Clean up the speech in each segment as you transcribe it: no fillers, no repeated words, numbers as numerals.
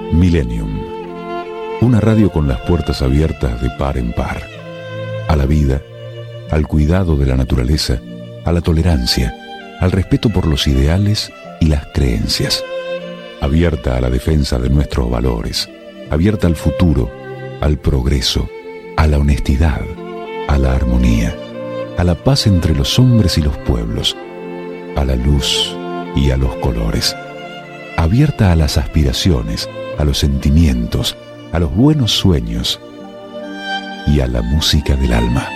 Millennium. Una radio con las puertas abiertas de par en par. A la vida, al cuidado de la naturaleza, a la tolerancia, al respeto por los ideales y las creencias. Abierta a la defensa de nuestros valores. Abierta al futuro, al progreso, a la honestidad, a la armonía, a la paz entre los hombres y los pueblos, a la luz y a los colores. Abierta a las aspiraciones, a los sentimientos, a los buenos sueños y a la música del alma.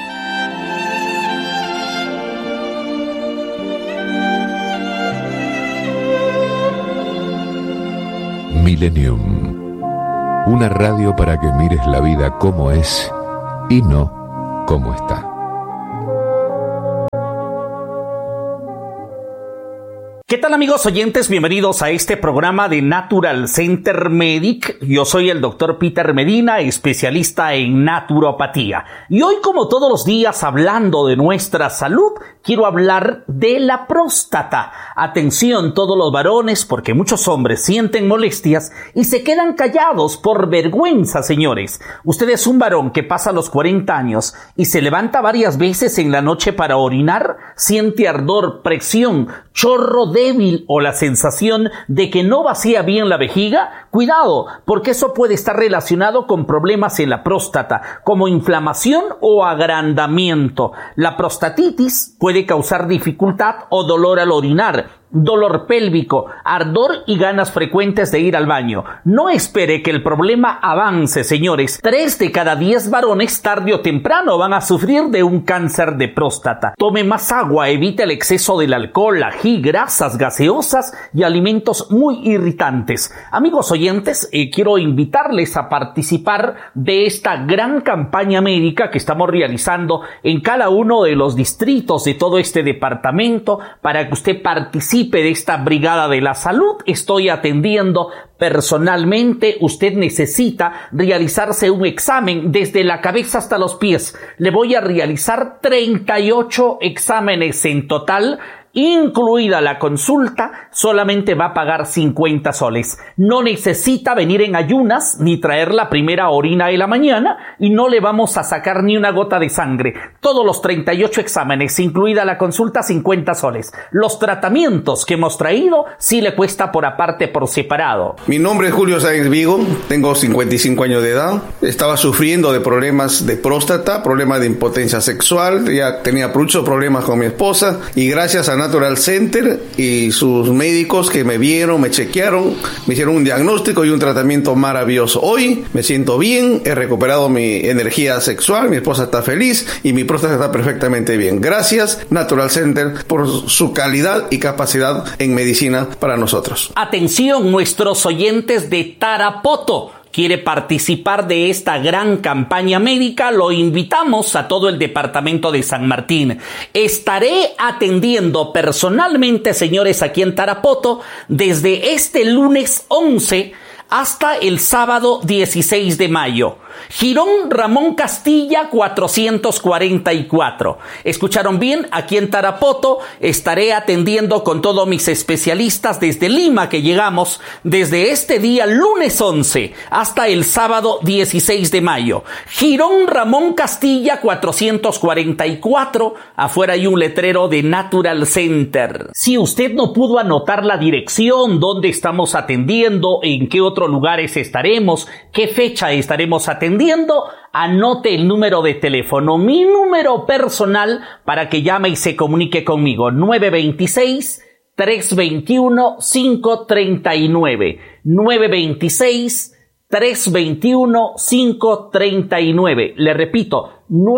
Millennium. Una radio para que mires la vida como es y no como está. ¿Qué tal, amigos oyentes? Bienvenidos a este programa de Natural Center Medic. Yo soy el doctor Peter Medina, especialista en naturopatía. Y hoy, como todos los días, hablando de nuestra salud, quiero hablar de la próstata. Atención, todos los varones, porque muchos hombres sienten molestias y se quedan callados por vergüenza, señores. Usted es un varón que pasa los 40 años y se levanta varias veces en la noche para orinar, siente ardor, presión, chorro débil o la sensación de que no vacía bien la vejiga. Cuidado, porque eso puede estar relacionado con problemas en la próstata, como inflamación o agrandamiento. La prostatitis puede causar dificultad o dolor al orinar, dolor pélvico, ardor y ganas frecuentes de ir al baño. No espere que el problema avance, señores. 3 de cada 10 varones tarde o temprano van a sufrir de un cáncer de próstata. Tome más agua, evite el exceso del alcohol, ají, grasas gaseosas y alimentos muy irritantes. Amigos oyentes, quiero invitarles a participar de esta gran campaña médica que estamos realizando en cada uno de los distritos de todo este departamento para que usted participe de esta brigada de la salud. Estoy atendiendo personalmente. Usted necesita realizarse un examen desde la cabeza hasta los pies. Le voy a realizar 38 exámenes en total. Incluida la consulta, solamente va a pagar 50 soles. No necesita venir en ayunas ni traer la primera orina de la mañana y no le vamos a sacar ni una gota de sangre. Todos los 38 exámenes, incluida la consulta, 50 soles. Los tratamientos que hemos traído sí le cuesta por aparte, por separado. Mi nombre es Julio Sáenz Vigo, tengo 55 años de edad. Estaba sufriendo de problemas de próstata, problemas de impotencia sexual, ya tenía muchos problemas con mi esposa y gracias a Natural Center y sus médicos que me vieron, me chequearon, me hicieron un diagnóstico y un tratamiento maravilloso. Hoy me siento bien, he recuperado mi energía sexual, mi esposa está feliz y mi próstata está perfectamente bien. Gracias Natural Center por su calidad y capacidad en medicina para nosotros. Atención, nuestros oyentes de Tarapoto. ¿Quiere participar de esta gran campaña médica? Lo invitamos a todo el departamento de San Martín. Estaré atendiendo personalmente, señores, aquí en Tarapoto, desde este lunes 11 hasta el sábado 16 de mayo. Girón Ramón Castilla 444. ¿Escucharon bien? Aquí en Tarapoto estaré atendiendo con todos mis especialistas desde Lima, que llegamos desde este día lunes 11 hasta el sábado 16 de mayo. Girón Ramón Castilla 444. Afuera hay un letrero de Natural Center. Si usted no pudo anotar la dirección, dónde estamos atendiendo, en qué otros lugares estaremos, qué fecha estaremos atendiendo, anote el número de teléfono, mi número personal, para que llame y se comunique conmigo. 926-321-539. 926-321-539. Le repito,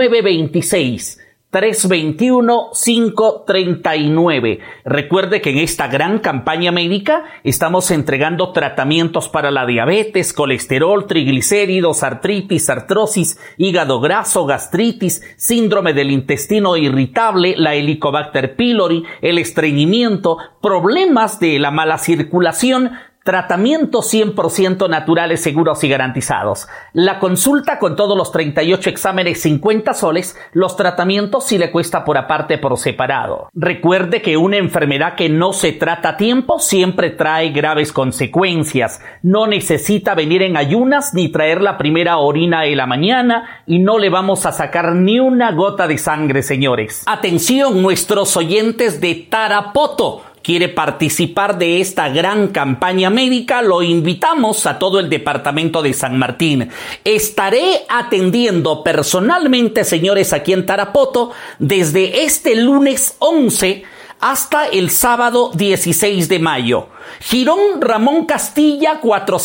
926-321-539. Recuerde que en esta gran campaña médica estamos entregando tratamientos para la diabetes, colesterol, triglicéridos, artritis, artrosis, hígado graso, gastritis, síndrome del intestino irritable, la Helicobacter pylori, el estreñimiento, problemas de la mala circulación, Tratamientos 100% naturales, seguros y garantizados. La consulta con todos los 38 exámenes 50 soles, los tratamientos sí le cuesta por aparte por separado. Recuerde que una enfermedad que no se trata a tiempo siempre trae graves consecuencias. No necesita venir en ayunas ni traer la primera orina de la mañana y no le vamos a sacar ni una gota de sangre, señores. Atención, nuestros oyentes de Tarapoto. ¿Quiere participar de esta gran campaña médica? Lo invitamos a todo el departamento de San Martín. Estaré atendiendo personalmente, señores, aquí en Tarapoto, desde este lunes 11 hasta el sábado 16 de mayo. Girón Ramón Castilla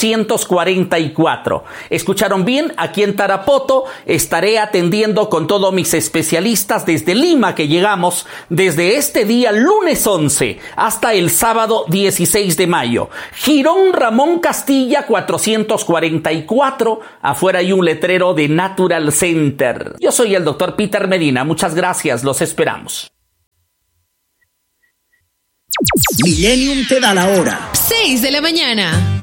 444. ¿Escucharon bien? Aquí en Tarapoto estaré atendiendo con todos mis especialistas desde Lima, que llegamos desde este día lunes 11 hasta el sábado 16 de mayo. Girón Ramón Castilla 444. Afuera hay un letrero de Natural Center. Yo soy el doctor Peter Medina. Muchas gracias. Los esperamos. Millennium te da la hora. 6 de la mañana.